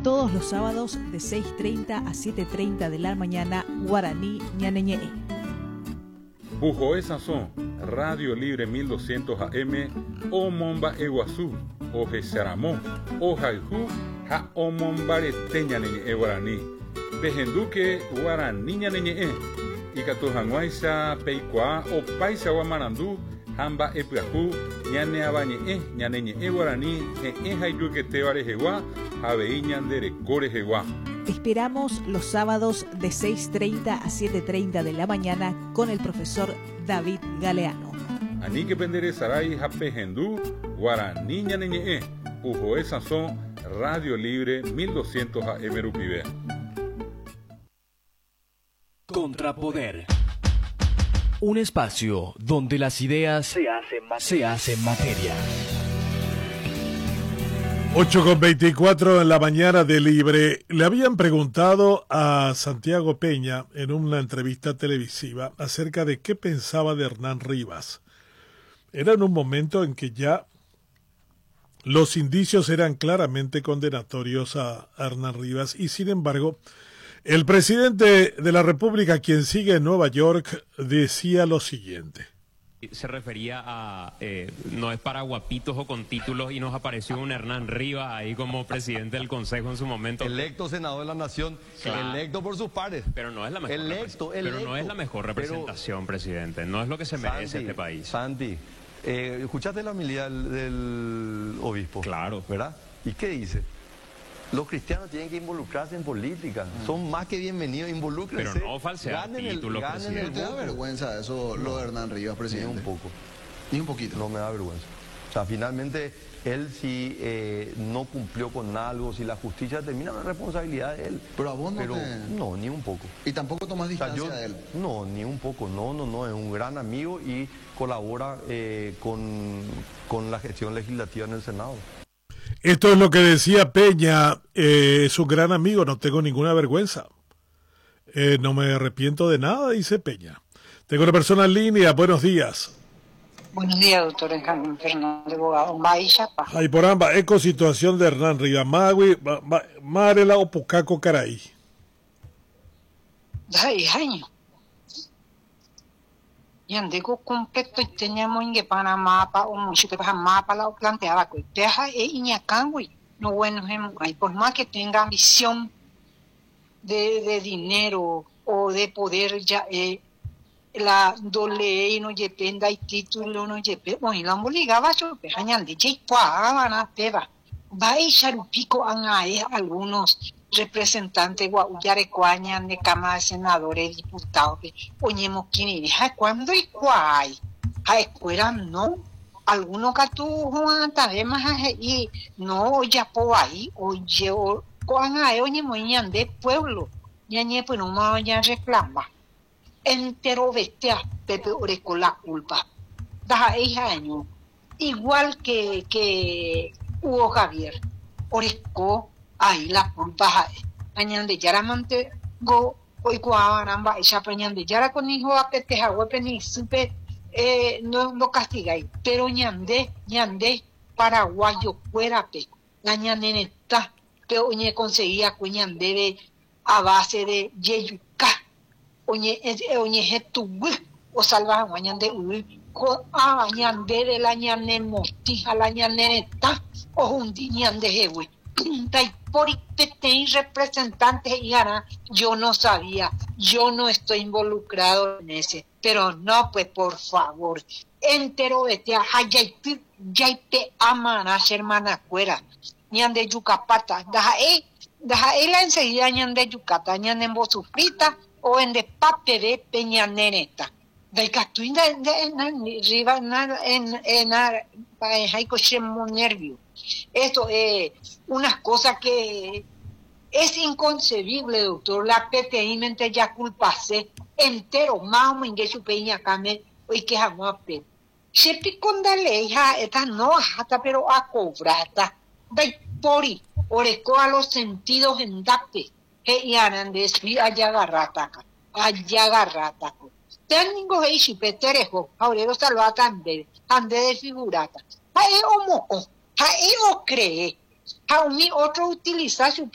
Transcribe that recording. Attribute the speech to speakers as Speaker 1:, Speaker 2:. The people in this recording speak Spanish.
Speaker 1: todos los sábados de 6:30 a 7:30 de la mañana, guaraní ñaneñe.
Speaker 2: Bujoe Sazón, Radio Libre 1200 AM, Omomba Eguazú, Oje Saramó, Ojaijú, Ha Omombarete ñaneñe guaraní. Bejenduque guaraní ñaneñe. Ikatujanguaisa Peikua o Paisa Guamarandú, Hamba Epiajú, ñane abañe ñaneñe guaraní, Jayuquete Barejeguá, Javeí ñandere Corejeguá.
Speaker 1: Esperamos los sábados de 6:30 a 7:30 de la mañana con el profesor David Galeano.
Speaker 2: Anique Pendere Saray Japegendú, Guaraní ñaneñe, Ujoe Sazón, Radio Libre 1200 AM Rupivé.
Speaker 3: Contrapoder. Un espacio donde las ideas se hacen materia.
Speaker 4: 8:24 en la mañana de Libre. Le habían preguntado a Santiago Peña en una entrevista televisiva acerca de qué pensaba de Hernán Rivas. Era en un momento en que ya los indicios eran claramente condenatorios a Hernán Rivas y sin embargo el presidente de la República, quien sigue en Nueva York, decía lo siguiente.
Speaker 5: Se refería a, no es para guapitos o con títulos, y nos apareció un Hernán Rivas ahí como presidente del Consejo en su momento.
Speaker 6: Electo senador de la Nación, claro. Electo por sus pares.
Speaker 5: Pero no es la mejor,
Speaker 6: electo.
Speaker 5: Pero no es la mejor representación, presidente. No es lo que se merece este país.
Speaker 6: Santi, ¿escuchaste la homilía del obispo?
Speaker 5: Claro.
Speaker 6: ¿Verdad? ¿Y qué dice? Los cristianos tienen que involucrarse en política. Son más que bienvenidos, involúcrense.
Speaker 5: Pero no falsear títulos, presidente.
Speaker 7: ¿No te da vergüenza eso, lo de Hernán Rivas, presidente?
Speaker 6: Ni un poco.
Speaker 7: Ni un poquito.
Speaker 6: No me da vergüenza. O sea, finalmente, él si no cumplió con algo, si la justicia termina, la responsabilidad de él.
Speaker 7: Pero a vos no
Speaker 6: No, ni un poco.
Speaker 7: ¿Y tampoco tomás distancia de él?
Speaker 6: No, ni un poco. No. Es un gran amigo y colabora con la gestión legislativa en el Senado.
Speaker 4: Esto es lo que decía Peña, es un gran amigo, no tengo ninguna vergüenza. No me arrepiento de nada, dice Peña. Tengo una persona en línea, buenos días.
Speaker 8: Buenos días, doctor Fernando Abogado.
Speaker 4: Ay, por ambas, eco situación de Hernán Rivas. Magui, Marela o Pucaco Caray.
Speaker 8: Año. Yandeco completo y teníamos en Panamá mapa o mucho que para mapa la planteaba que deja iñacangui no bueno hay por más que tenga ambición de dinero o de poder ya la dole y no dependa y título no depende bueno y la obligaba yo pero ñande che van a peba va a echar un pico a algunos representantes guayarecuaña de Cámara de Senadores, diputados, oñemos quién cuando y cuál, escuela no, algunos que tú también más y no ya por ahí, oye, cuando hay oñemos de pueblo, ñañe pues no me vayan a reclamar, entero bestia, Pepe Oreco la culpa, da años, igual que Hugo Javier, Oreco. Ahí la culpa añande yaramante go hoy cuabaramba ella añande yara con hijo a que te hago ni supe no castigáis pero ñande paraguayo fuera pe la ñande está pero oñe conseguía cuñande a base de yeyuca oñe tu o salvaje mañande ñande de la ñande mostija la ñande está o un ñande jewe por representantes y gana, yo no sabía, yo no estoy involucrado en ese, pero no, pues por favor, entero vete a Jaipe amana, hermana fuera, ñande yucapata, deja la enseguida ñande yucata, ñande en bosufrita o en de pape de peñaneneta. Del castuín de arriba en Jaico Shemo nervio. Esto es unas cosas que es inconcebible, doctor. La PTI mente ya culpase entero, más o menos su peña came hoy que jamás pe. Se picón de ley, esta no hasta pero a cobrata. De pori, oreco a los sentidos en dape. Y anan de espi allá garrata. Técnico y si peterejo, aurero salvata ande de figurata. Ahí o moco. Ahí o cree, a un otro utiliza su